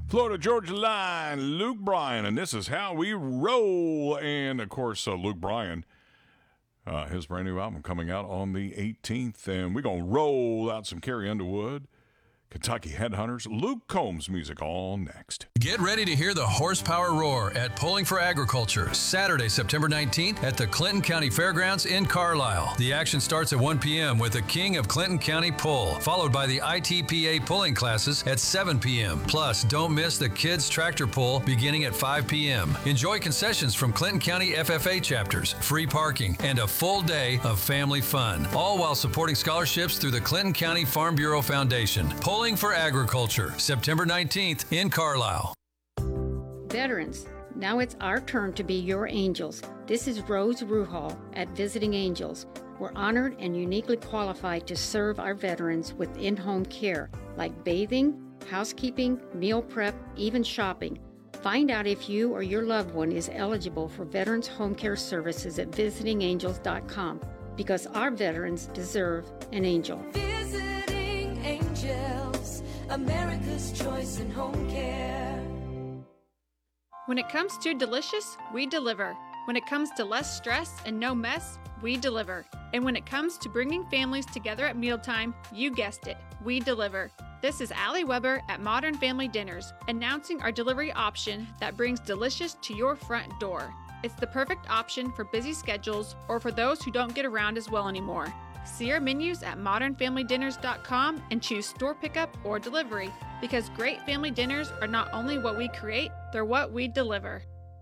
Florida Georgia Line, Luke Bryan, and this is how we roll. And of course, Luke Bryan, his brand new album coming out on the 18th, and we're gonna roll out some Carrie Underwood, Kentucky Headhunters, Luke Combs music all next. Get ready to hear the horsepower roar at Pulling for Agriculture, Saturday, September 19th at the Clinton County Fairgrounds in Carlisle. The action starts at 1 p.m. with the King of Clinton County Pull, followed by the ITPA pulling classes at 7 p.m. Plus, don't miss the Kids Tractor Pull beginning at 5 p.m. Enjoy concessions from Clinton County FFA chapters, free parking, and a full day of family fun, all while supporting scholarships through the Clinton County Farm Bureau Foundation. Pulling for Agriculture, September 19th in Carlisle. Veterans, now it's our turn to be your angels. This is Rose Ruhal at Visiting Angels. We're honored and uniquely qualified to serve our veterans with in-home care, like bathing, housekeeping, meal prep, even shopping. Find out if you or your loved one is eligible for Veterans Home Care Services at visitingangels.com, because our veterans deserve an angel. Visiting Angels, America's choice in home care. When it comes to delicious, we deliver. When it comes to less stress and no mess, we deliver. And when it comes to bringing families together at mealtime, you guessed it, we deliver. This is Allie Weber at Modern Family Dinners, announcing our delivery option that brings delicious to your front door. It's the perfect option for busy schedules or for those who don't get around as well anymore. See our menus at modernfamilydinners.com and choose store pickup or delivery, because great family dinners are not only what we create, they're what we deliver.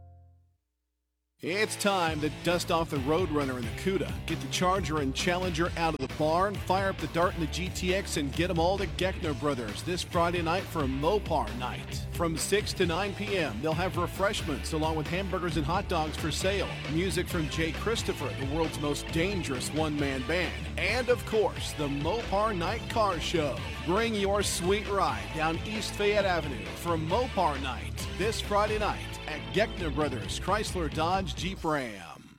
It's time to dust off the Roadrunner and the CUDA. Get the Charger and Challenger out of the barn, fire up the Dart and the GTX, and get them all to Geckner Brothers this Friday night for a Mopar night. From 6 to 9 p.m., they'll have refreshments along with hamburgers and hot dogs for sale. Music from Jay Christopher, the world's most dangerous one-man band. And, of course, the Mopar Night Car Show. Bring your sweet ride down East Fayette Avenue for Mopar Night this Friday night at Geckner Brothers, Chrysler, Dodge, Jeep, Ram.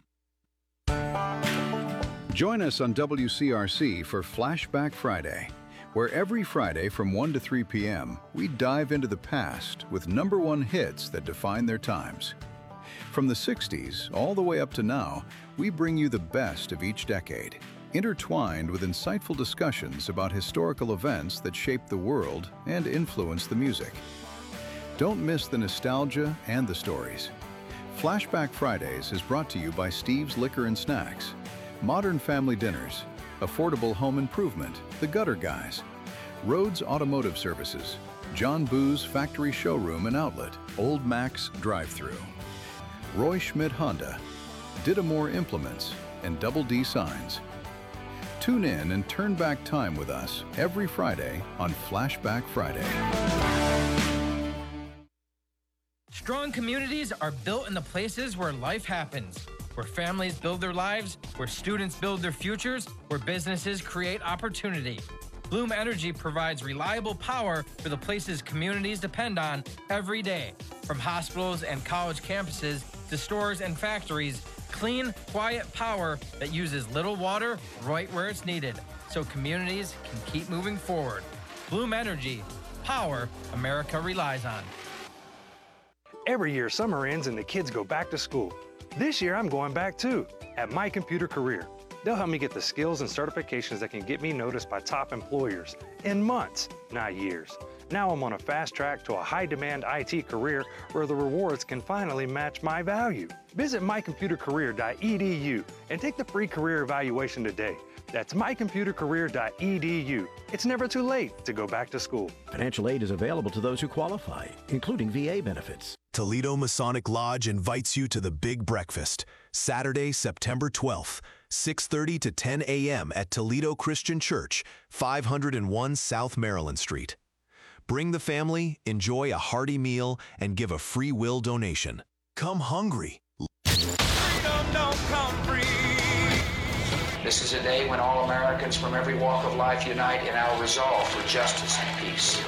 Join us on WCRC for Flashback Friday, where every Friday from 1 to 3 p.m., we dive into the past with #1 hits that define their times. From the 60s all the way up to now, we bring you the best of each decade, intertwined with insightful discussions about historical events that shaped the world and influenced the music. Don't miss the nostalgia and the stories. Flashback Fridays is brought to you by Steve's Liquor and Snacks, Modern Family Dinners, Affordable Home Improvement, The Gutter Guys, Rhodes Automotive Services, John Boo's Factory Showroom and Outlet, Old Max Drive-Thru, Roy Schmidt Honda, Didamore Implements, and Double D Signs. Tune in and turn back time with us every Friday on Flashback Friday. Strong communities are built in the places where life happens, where families build their lives, where students build their futures, where businesses create opportunity. Bloom Energy provides reliable power for the places communities depend on every day. From hospitals and college campuses to stores and factories, clean, quiet power that uses little water right where it's needed, so communities can keep moving forward. Bloom Energy, power America relies on. Every year, summer ends and the kids go back to school. This year, I'm going back too, at My Computer Career. They'll help me get the skills and certifications that can get me noticed by top employers in months, not years. Now I'm on a fast track to a high-demand IT career where the rewards can finally match my value. Visit mycomputercareer.edu and take the free career evaluation today. That's mycomputercareer.edu. It's never too late to go back to school. Financial aid is available to those who qualify, including VA benefits. Toledo Masonic Lodge invites you to the Big Breakfast, Saturday, September 12th, 6:30 to 10 a.m. at Toledo Christian Church, 501 South Maryland Street. Bring the family, enjoy a hearty meal, and give a free will donation. Come hungry. Freedom don't come free. This is a day when all Americans from every walk of life unite in our resolve for justice and peace.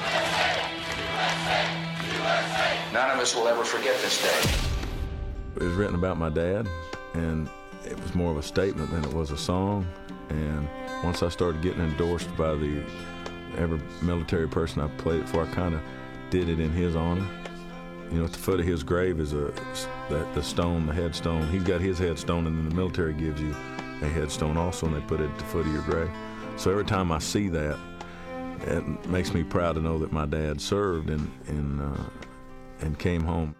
None of us will ever forget this day. It was written about my dad, and it was more of a statement than it was a song. And once I started getting endorsed by every military person I played it for, I kind of did it in his honor. You know, at the foot of his grave is the stone, the headstone. He's got his headstone, and then the military gives you a headstone also, and they put it at the foot of your grave. So every time I see that, it makes me proud to know that my dad served and came home.